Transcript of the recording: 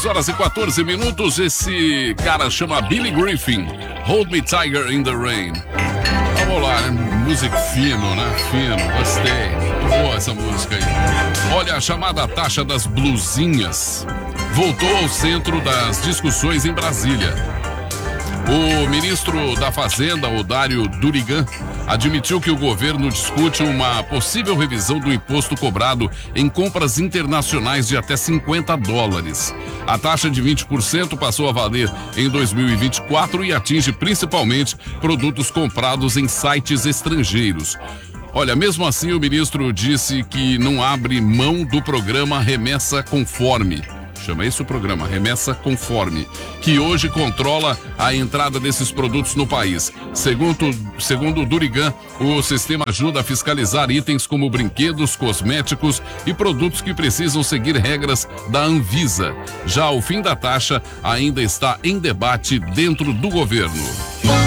6h14. Esse cara chama Billy Griffin. Hold Me Tiger in the Rain. Vamos lá, né? Música fino, né? Fino, gostei. Muito boa essa música aí. Olha, a chamada taxa das blusinhas voltou ao centro das discussões em Brasília. O ministro da Fazenda, Odário Durigan, admitiu que o governo discute uma possível revisão do imposto cobrado em compras internacionais de até $50. A taxa de 20% passou a valer em 2024 e atinge principalmente produtos comprados em sites estrangeiros. Olha, mesmo assim, o ministro disse que não abre mão do programa Remessa Conforme. Chama isso o programa Remessa Conforme, que hoje controla a entrada desses produtos no país. Segundo o Durigan, o sistema ajuda a fiscalizar itens como brinquedos, cosméticos e produtos que precisam seguir regras da Anvisa. Já o fim da taxa ainda está em debate dentro do governo.